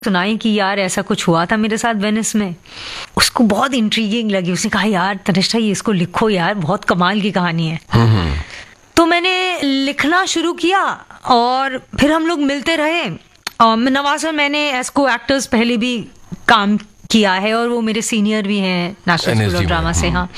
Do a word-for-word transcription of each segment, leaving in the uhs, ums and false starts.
सुनाई कि यार ऐसा कुछ हुआ था मेरे साथ वेनिस में, उसको बहुत इंट्रीगिंग लगी। उसने कहा यार तनिष्ठा ये इसको लिखो यार, बहुत कमाल की कहानी है। तो मैंने लिखना शुरू किया और फिर हम लोग मिलते रहे। और नवाज और मैंने एज को एक्टर्स पहले भी काम किया है और वो मेरे सीनियर भी हैं नेशनल स्कूल ऑफ ड्रामा से। हाँ,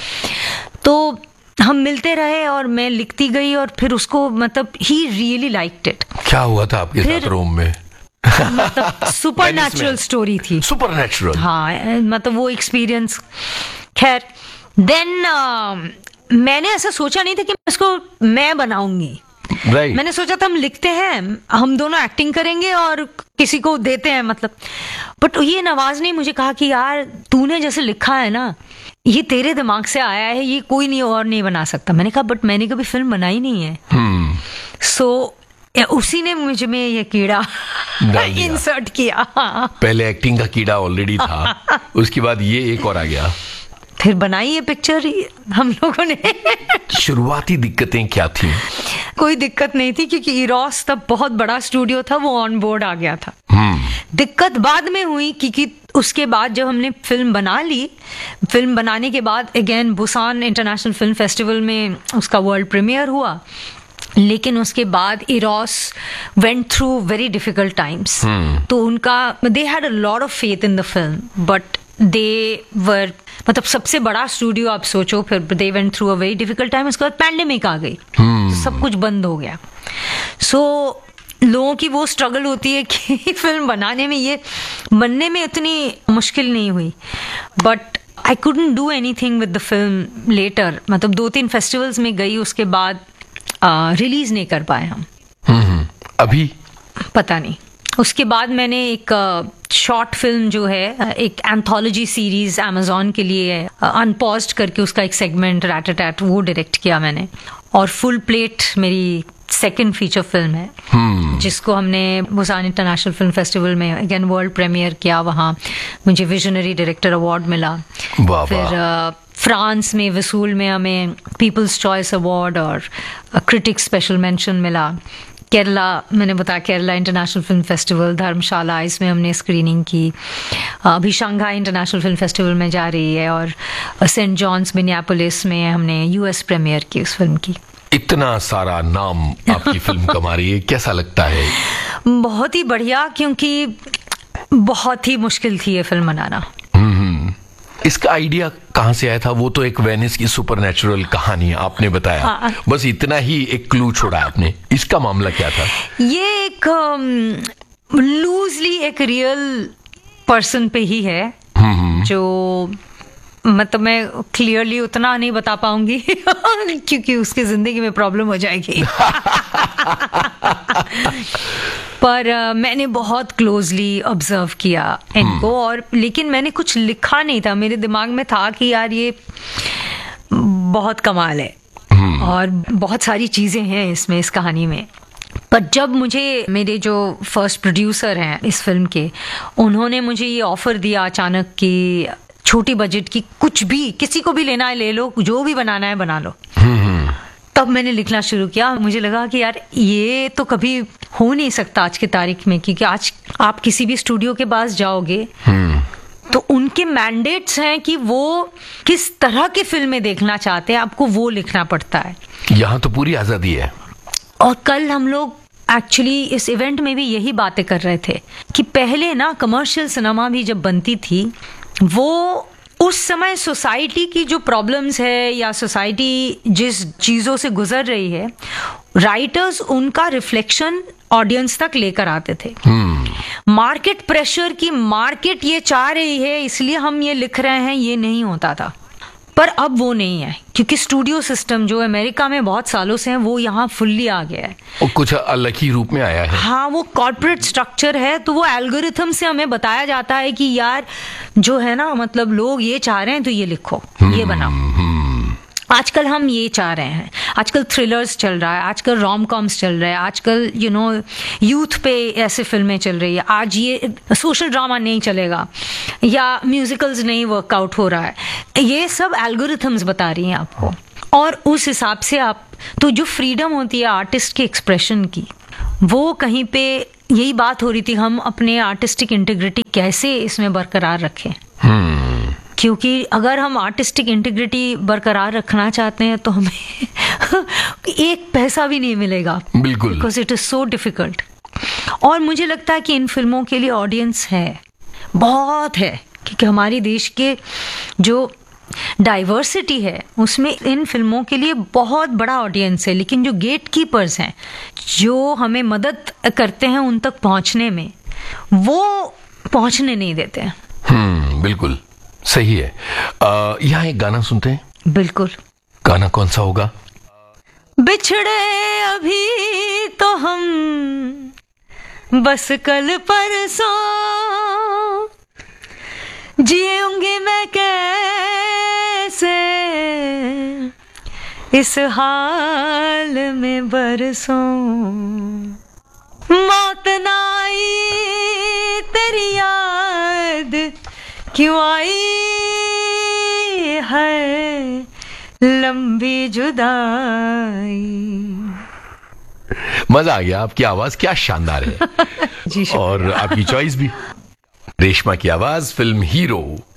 तो हम मिलते रहे और मैं लिखती गई और फिर उसको मतलब ही रियली लाइक्ड इट। क्या हुआ था आपके साथ रोम में? मतलब सुपर नेचुरल स्टोरी थी। सुपर नेचुरल, हाँ, मतलब वो एक्सपीरियंस। खैर देन uh, मैंने ऐसा सोचा नहीं था कि इसको मैं बनाऊंगी। right. मैंने सोचा था हम लिखते हैं, हम दोनों एक्टिंग करेंगे और किसी को देते हैं मतलब। बट ये नवाज ने मुझे कहा कि यार तूने जैसे लिखा है ना, ये तेरे दिमाग से आया है, ये कोई नहीं और नहीं बना सकता। मैंने कहा बट मैंने कभी फिल्म बनाई नहीं है। सो hmm. so, उसी ने मुझे में ये कीड़ा इंसर्ट किया। पहले एक्टिंग का कीड़ा ऑलरेडी था, उसके बाद ये एक और आ गया, फिर बनाई ये पिक्चर हम लोगों ने। शुरुआती दिक्कतें क्या थी? कोई दिक्कत नहीं थी क्योंकि इरोस तब बहुत बड़ा स्टूडियो था, वो ऑन बोर्ड आ गया था। दिक्कत बाद में हुई क्योंकि उसके बाद जब हमने फिल्म बना ली, फिल्म बनाने के बाद again Busan international film festival में उसका वर्ल्ड प्रीमियर हुआ। लेकिन उसके बाद Eros went through very difficult times. तो उनका they had a lot of faith in the film but they वर मतलब सबसे बड़ा स्टूडियो आप सोचो, फिर they went through a very difficult time. उसके बाद पैंडेमिक आ गई, तो सब कुछ बंद हो गया। सो so, लोगों की वो स्ट्रगल होती है कि फिल्म बनाने में, ये बनने में इतनी मुश्किल नहीं हुई। But I couldn't do anything with the film letter. मतलब दो तीन फेस्टिवल्स में गई, उसके बाद रिलीज uh, नहीं कर पाए हम। अभी पता नहीं। उसके बाद मैंने एक शॉर्ट uh, फिल्म जो है, एक एंथोलॉजी सीरीज अमेजॉन के लिए अनपॉज्ड uh, करके उसका एक सेगमेंट रैट-अ-टैट वो डायरेक्ट किया मैंने। और फुल प्लेट मेरी सेकंड फीचर फिल्म है, hmm. जिसको हमने बुसान इंटरनेशनल फिल्म फेस्टिवल में अगेन वर्ल्ड प्रीमियर किया। वहाँ मुझे विजनरी डायरेक्टर अवार्ड मिला। फिर uh, फ्रांस में वसूल में हमें पीपल्स चॉइस अवार्ड और क्रिटिक स्पेशल मेंशन मिला। केरला, मैंने बताया केरला इंटरनेशनल फिल्म फेस्टिवल धर्मशाला, इसमें हमने स्क्रीनिंग की। अभी शंघाई इंटरनेशनल फिल्म फेस्टिवल में जा रही है और सेंट जॉन्स मिनियापोलिस में हमने यूएस प्रीमियर की उस फिल्म की। इतना सारा नाम आपकी फिल्म कमा रही है, कैसा लगता है? बहुत ही बढ़िया, क्योंकि बहुत ही मुश्किल थी ये फिल्म बनाना। इसका आइडिया कहाँ से आया था? वो तो एक वेनिस की सुपरनैचुरल कहानी आपने बताया। हाँ। बस इतना ही एक क्लू छोड़ा आपने। इसका मामला क्या था? ये एक लूजली um, एक रियल पर्सन पे ही है, जो मतलब मैं क्लियरली उतना नहीं बता पाऊंगी क्योंकि उसकी जिंदगी में प्रॉब्लम हो जाएगी। पर uh, मैंने बहुत क्लोजली ऑब्जर्व किया इनको, और लेकिन मैंने कुछ लिखा नहीं था। मेरे दिमाग में था कि यार ये बहुत कमाल है और बहुत सारी चीजें हैं इसमें, इस कहानी में। पर जब मुझे मेरे जो फर्स्ट प्रोड्यूसर हैं इस फिल्म के, उन्होंने मुझे ये ऑफर दिया अचानक कि छोटी बजट की कुछ भी, किसी को भी लेना है ले लो, जो भी बनाना है बना लो, तब मैंने लिखना शुरू किया। मुझे लगा कि यार ये तो कभी हो नहीं सकता आज की तारीख में, क्योंकि आज आप किसी भी स्टूडियो के पास जाओगे तो उनके मैंडेट्स हैं कि वो किस तरह की फिल्में देखना चाहते हैं, आपको वो लिखना पड़ता है। यहाँ तो पूरी आजादी है। और कल हम लोग एक्चुअली इस इवेंट में भी यही बातें कर रहे थे कि पहले ना कमर्शियल सिनेमा भी जब बनती थी, वो उस समय सोसाइटी की जो प्रॉब्लम्स है या सोसाइटी जिस चीज़ों से गुजर रही है, राइटर्स उनका रिफ्लेक्शन ऑडियंस तक लेकर आते थे। Market hmm. प्रेशर की मार्केट ये चाह रही है इसलिए हम ये लिख रहे हैं, ये नहीं होता था। पर अब वो नहीं है, क्योंकि स्टूडियो सिस्टम जो अमेरिका में बहुत सालों से है वो यहाँ फुल्ली आ गया है और कुछ अलग ही रूप में आया है। हाँ, वो कॉर्पोरेट स्ट्रक्चर है, तो वो एल्गोरिथम से हमें बताया जाता है कि यार जो है ना, मतलब लोग ये चाह रहे हैं तो ये लिखो, ये बनाओ। आजकल हम ये चाह रहे हैं, आजकल थ्रिलर्स चल रहा है, आजकल रोम कॉम्स चल रहा है, आजकल यू नो यूथ पे ऐसे फिल्में चल रही है। आज ये सोशल ड्रामा नहीं चलेगा या म्यूजिकल्स नहीं वर्कआउट हो रहा है, ये सब एल्गोरिथम्स बता रही हैं आपको। और उस हिसाब से आप, तो जो फ्रीडम होती है आर्टिस्ट के एक्सप्रेशन की, वो कहीं पे यही बात हो रही थी, हम अपने आर्टिस्टिक इंटीग्रिटी कैसे इसमें बरकरार रखें। हम्म क्योंकि अगर हम आर्टिस्टिक इंटीग्रिटी बरकरार रखना चाहते हैं तो हमें एक पैसा भी नहीं मिलेगा, बिल्कुल, because it is so difficult. और मुझे लगता है कि इन फिल्मों के लिए ऑडियंस है, बहुत है, क्योंकि हमारे देश के जो डाइवर्सिटी है उसमें इन फिल्मों के लिए बहुत बड़ा ऑडियंस है। लेकिन जो गेट कीपर्स हैं, जो हमें मदद करते हैं उन तक पहुंचने में, वो पहुंचने नहीं देते हैं। हम्म बिल्कुल सही है। आ, यहाँ एक गाना सुनते हैं। बिल्कुल। गाना कौन सा होगा? बिछड़े अभी तो हम बस कल परसों, जियूंगी मैं कैसे इस हाल में बरसों, मौत ना आई तेरी याद क्यों आई है लंबी जुदाई। मजा आ गया, आपकी आवाज क्या शानदार है। जी और आपकी चॉइस भी। रेशमा की आवाज, फिल्म हीरो।